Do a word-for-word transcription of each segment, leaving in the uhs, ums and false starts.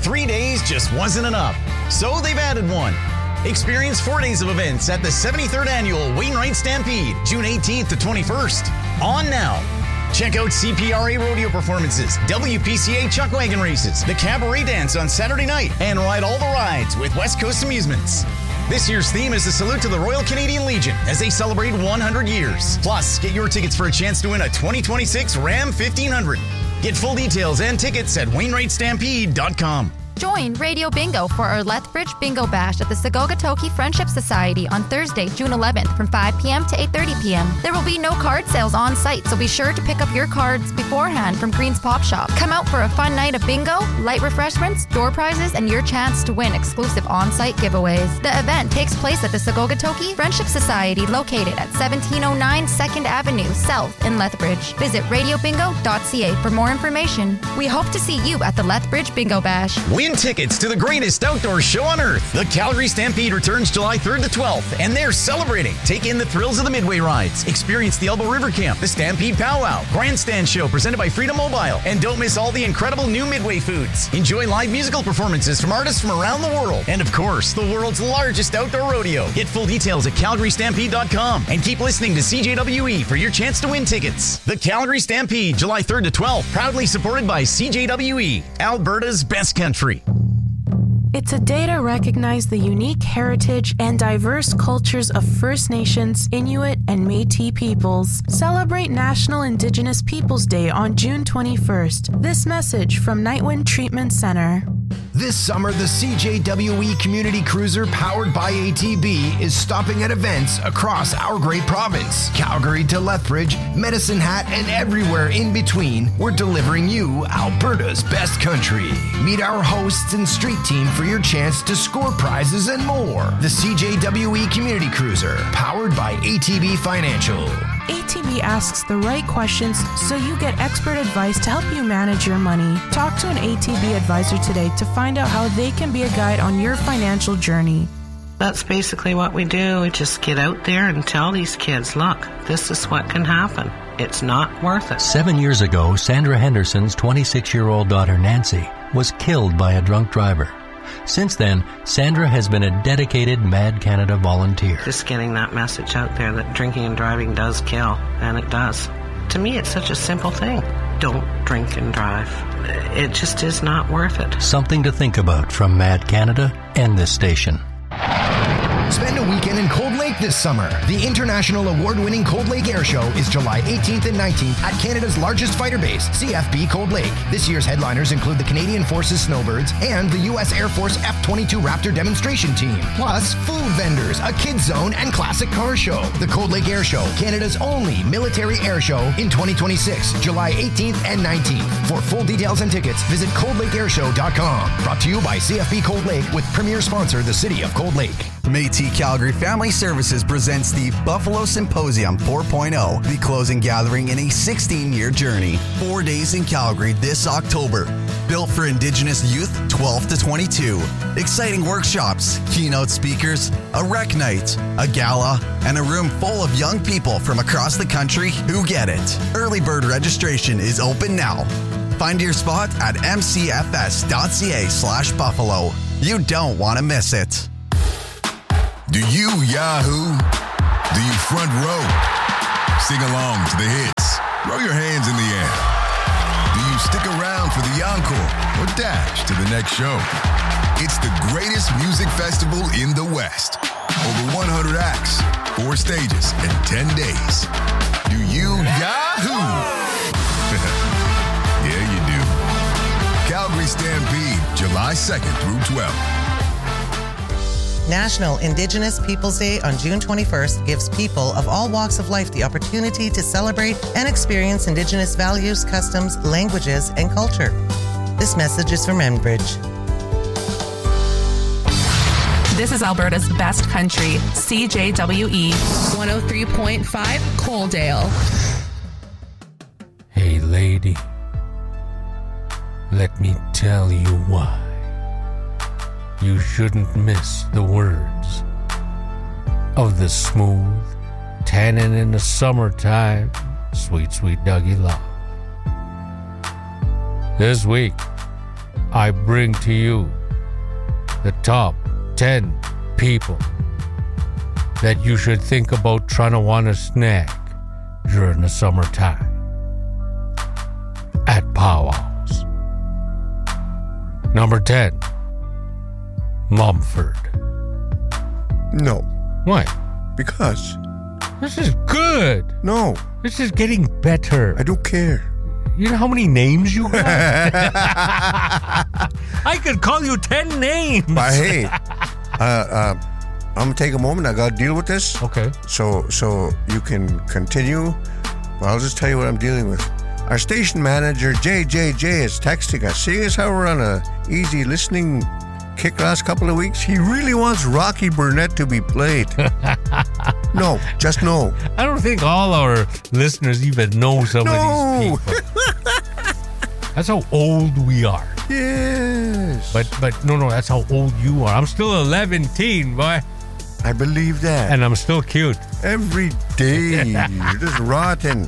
Three days just wasn't enough, so they've added one. Experience four days of events at the seventy-third Annual Wainwright Stampede, June eighteenth to twenty-first. On now. Check out C P R A rodeo performances, W P C A chuck wagon races, the cabaret dance on Saturday night, and ride all the rides with West Coast Amusements. This year's theme is a salute to the Royal Canadian Legion as they celebrate one hundred years. Plus, get your tickets for a chance to win a twenty twenty-six Ram fifteen hundred. Get full details and tickets at wainwright stampede dot com. Join Radio Bingo for our Lethbridge Bingo Bash at the Sagogatoki Friendship Society on Thursday, June eleventh from five p.m. to eight thirty p.m. There will be no card sales on site, so be sure to pick up your cards beforehand from Green's Pop Shop. Come out for a fun night of bingo, light refreshments, door prizes, and your chance to win exclusive on-site giveaways. The event takes place at the Sagogatoki Friendship Society located at seventeen oh nine second Avenue South in Lethbridge. Visit radio bingo dot c a for more information. We hope to see you at the Lethbridge Bingo Bash. Win tickets to the greatest outdoor show on earth. The Calgary Stampede returns July third to twelfth, and they're celebrating. Take in the thrills of the Midway rides. Experience the Elbow River Camp, the Stampede Powwow, Grandstand Show presented by Freedom Mobile, and don't miss all the incredible new Midway foods. Enjoy live musical performances from artists from around the world, and of course, the world's largest outdoor rodeo. Get full details at calgary stampede dot com, and keep listening to C J W E for your chance to win tickets. The Calgary Stampede, July third to twelfth, proudly supported by C J W E, Alberta's best country. It's a day to recognize the unique heritage and diverse cultures of First Nations, Inuit, and Métis peoples. Celebrate National Indigenous Peoples Day on June twenty-first. This message from Nightwind Treatment Center. This summer, the C J W E Community Cruiser powered by A T B is stopping at events across our great province. Calgary to Lethbridge, Medicine Hat, and everywhere in between, we're delivering you Alberta's best country. Meet our hosts and street team for your chance to score prizes and more. The C J W E Community Cruiser, powered by A T B Financial. A T B asks the right questions so you get expert advice to help you manage your money. Talk to an A T B advisor today to find out how they can be a guide on your financial journey. That's basically what we do. We just get out there and tell these kids, look, this is what can happen. It's not worth it. Seven years ago, Sandra Henderson's twenty-six-year-old daughter, Nancy, was killed by a drunk driver. Since then, Sandra has been a dedicated Mad Canada volunteer. Just getting that message out there that drinking and driving does kill, and it does. To me, it's such a simple thing. Don't drink and drive. It just is not worth it. Something to think about from Mad Canada and this station. Spend a weekend in Cold Lake this summer. The international award-winning Cold Lake Air Show is July eighteenth and nineteenth at Canada's largest fighter base, C F B Cold Lake. This year's headliners include the Canadian Forces Snowbirds and the U S Air Force F twenty-two Raptor demonstration team. Plus, food vendors, a kids zone, and classic car show. The Cold Lake Air Show, Canada's only military air show in twenty twenty-six, July eighteenth and nineteenth. For full details and tickets, visit cold lake air show dot com. Brought to you by C F B Cold Lake with premier sponsor, the City of Cold Lake. Métis Calgary Family Services presents the Buffalo Symposium four point oh, the closing gathering in a sixteen-year journey. Four days in Calgary this October. Built for Indigenous youth twelve to twenty-two. Exciting workshops, keynote speakers, a rec night, a gala, and a room full of young people from across the country who get it. Early bird registration is open now. Find your spot at m c f s dot c a slash buffalo. You don't want to miss it. Do you Yahoo? Do you front row? Sing along to the hits. Throw your hands in the air. Do you stick around for the encore or dash to the next show? It's the greatest music festival in the West. Over one hundred acts, four stages, and ten days. Do you Yahoo? Yeah, you do. Calgary Stampede, July second through twelfth. National Indigenous Peoples Day on June twenty-first gives people of all walks of life the opportunity to celebrate and experience Indigenous values, customs, languages, and culture. This message is from Enbridge. This is Alberta's best country, C J W E, one oh three point five, Coaldale. Hey, lady, let me tell you why you shouldn't miss the words of the smooth, tannin in the summertime, sweet, sweet Dougie Love. This week, I bring to you the top ten people that you should think about trying to want to snag during the summertime at powwows. Number ten, Mumford. No. Why? Because. This is good. No. This is getting better. I don't care. You know how many names you got? I could call you ten names. But hey, uh, uh, I'm gonna take a moment. I gotta deal with this. Okay. So, so you can continue. Well, I'll just tell you what I'm dealing with. Our station manager J J J is texting us. Seeing as how we're on a easy listening kick last couple of weeks, he really wants Rocky Burnett to be played. No, just no. I don't think all our listeners even know some no. of these people. That's how old we are. Yes. But but no, no, that's how old you are. I'm still eleven, boy. I believe that. And I'm still cute. Every day. You're just rotten.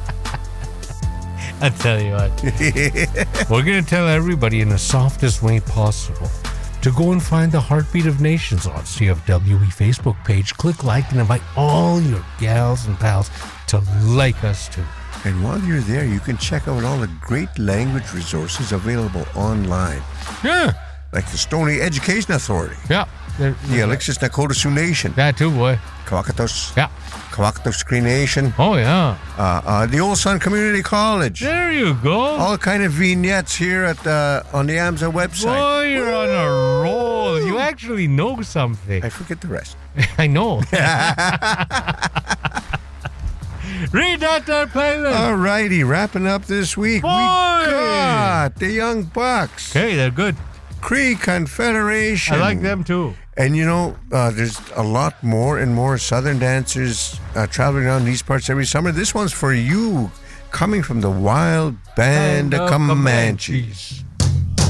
I tell you what. We're going to tell everybody in the softest way possible to go and find the Heartbeat of Nations on C F W E Facebook page. Click like and invite all your gals and pals to like us too. And while you're there, you can check out all the great language resources available online. Yeah. Like the Stony Education Authority. Yeah. The Alexis Nakota Sioux Nation. That too, boy. Kawakatos. Yeah. Kawakatos Cree Nation. Oh, yeah. Uh, uh, the Old Sun Community College. There you go. All kind of vignettes here at the, on the AMSA website. Boy, you're on a roll. You actually know something. I forget the rest. I know. Read that there, playlist. All righty, wrapping up this week. Boy. We got the Young Bucks. Okay, they're good. Cree Confederation. I like them too. And you know, uh, there's a lot more and more Southern dancers uh, traveling around these parts every summer. This one's for you, coming from the Wild Band of Comanches.